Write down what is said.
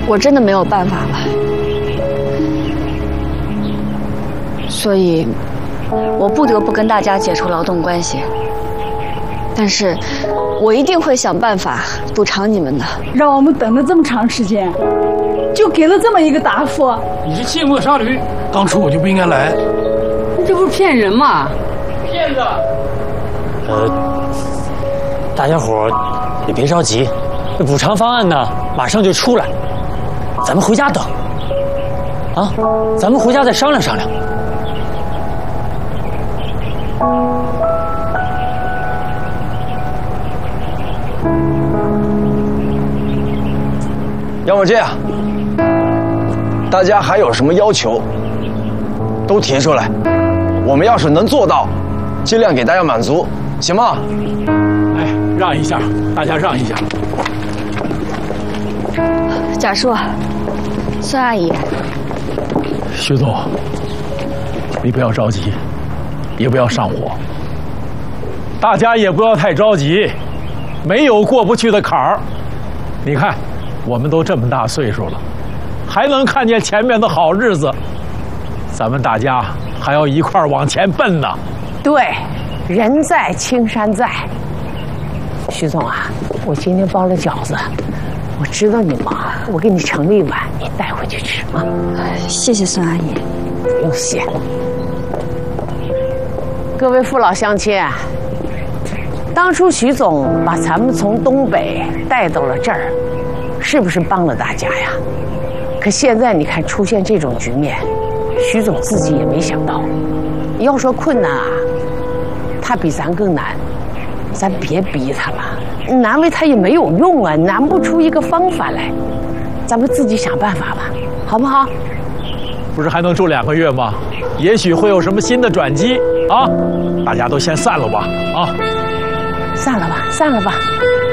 我真的没有办法了，所以我不得不跟大家解除劳动关系。但是，我一定会想办法补偿你们的。 让我们等了这么长时间，就给了这么一个答复。 你是卸磨杀驴，当初我就不应该来。 你这不是骗人吗？ 骗子！ 大家伙也别着急，这补偿方案呢马上就出来，咱们回家等。啊，咱们回家再商量商量。 要么这样，大家还有什么要求，都提出来，我们要是能做到，尽量给大家满足，行吗？ 哎，让一下，大家让一下。 贾叔，孙阿姨， 徐总，你不要着急，也不要上火，大家也不要太着急，没有过不去的坎儿。你看，我们都这么大岁数了，还能看见前面的好日子，咱们大家还要一块儿往前奔呢。 对，人在青山在。徐总啊，我今天包了饺子，我知道你忙，我给你盛了一碗，你带回去吃啊。 谢谢孙阿姨。 不用谢。各位父老乡亲，当初徐总把咱们从东北带到了这儿，是不是帮了大家呀？可现在你看出现这种局面，徐总自己也没想到。要说困难啊，他比咱更难，咱别逼他了，难为他也没有用啊，难不出一个方法来，咱们自己想办法吧，好不好？ 不是还能住2个月吗？也许会有什么新的转机啊！大家都先散了吧，啊！ 散了吧，散了吧。